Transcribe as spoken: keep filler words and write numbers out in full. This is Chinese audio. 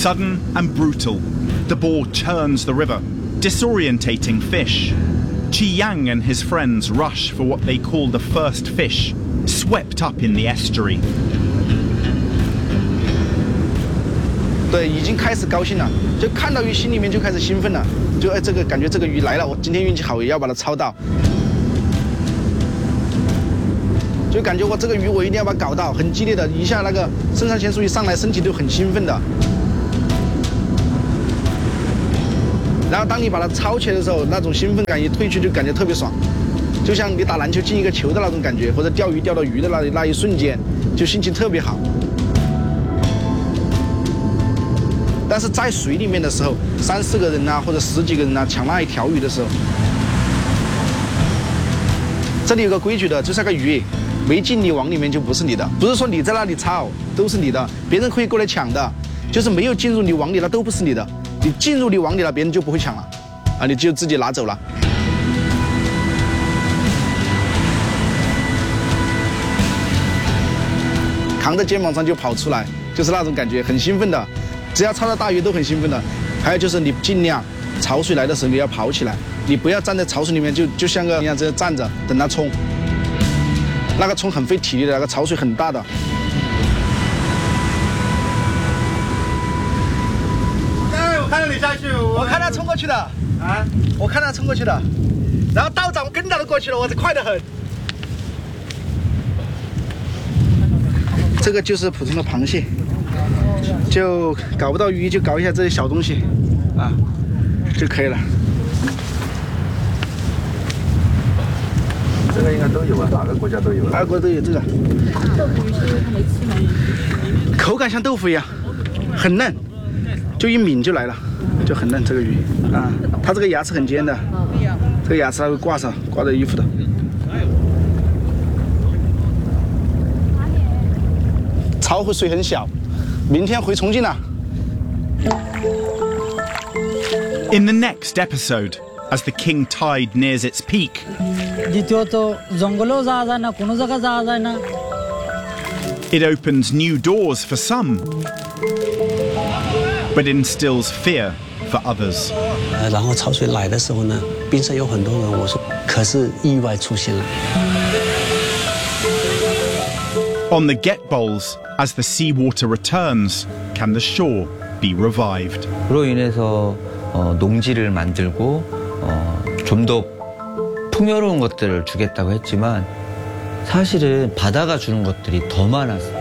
Sudden and brutal, the ball churns the river, disorientating fish. Chi Yang and his friends rush for what they call the first fish, swept up in the estuary. 对，已经开始高兴了，就看到鱼心里面就开始兴奋了，就哎这个感觉这个鱼来了，我今天运气好也要把它抄到，就感觉我这个鱼我一定要把它搞到，很激烈的，一下那个肾上腺素一上来，身体都很兴奋的。然后当你把它抄起来的时候，那种兴奋感一退去，就感觉特别爽，就像你打篮球进一个球的那种感觉，或者钓鱼钓到鱼的那那一瞬间，就心情特别好。 但是在水里面的时候，三四个人啊，或者十几个人啊，抢那一条鱼的时候，这里有个规矩的，就是那个鱼没进你网里面就不是你的，不是说你在那里抄都是你的，别人可以过来抢的，就是没有进入你网里了都不是你的，你进入你网里了，别人就不会抢了，啊，你就自己拿走了。扛在肩膀上就跑出来，就是那种感觉，很兴奋的。 只要抄到大鱼都很兴奋的，还有就是你尽量潮水来的时候你要跑起来，你不要站在潮水里面就就像个样子站着等它冲，那个冲很费体力的，那个潮水很大的。 哎，我看到你下去，我, 我看他冲过去的啊，我看他冲过去的，然后道长跟他都过去了，我这快得很。这个就是普通的螃蟹。 就搞不到鱼，就搞一下这些小东西，啊，就可以了。 这个应该都有啊，哪个国家都有。 哪个国家都有这个。 豆腐鱼是因为它没吃吗？ 口感像豆腐一样，很嫩，就一抿就来了，就很嫩这个鱼啊。它这个牙齿很尖的，这个牙齿它会挂上，挂在衣服的。潮会水很小。 明天回重庆了。 In the next episode, as the king tide nears its peak, it opens new doors for some, but instills fear for others. 呃，然后潮水来的时候呢，冰上有很多人，我说，可是意外出现了。 On the Get Bowls, as the seawater returns, can the shore be revived? 그로 인해서 어, 농지를 만들고 어, 좀 더 풍요로운 것들을 주겠다고 했지만 사실은 바다가 주는 것들이 더 많았어요.